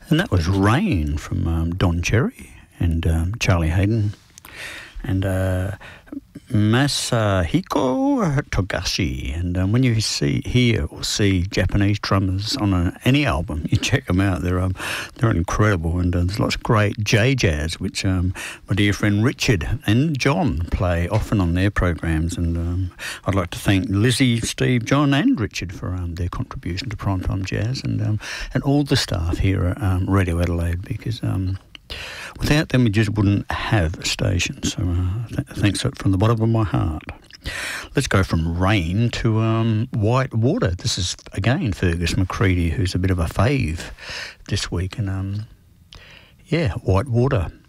And that was Rain from Don Cherry and Charlie Hayden and Masahiko Togashi. And when you hear or see Japanese drummers on any album, you check them out. They're incredible, and there's lots of great J-Jazz, which my dear friend Richard and John play often on their programs. And I'd like to thank Lizzie, Steve, John and Richard for their contribution to Primetime Jazz and all the staff here at Radio Adelaide, because without them we just wouldn't have a station. So thanks from the bottom of my heart. Let's go from Rain to White Water. This is again Fergus McCready, who's a bit of a fave this week, and White Water.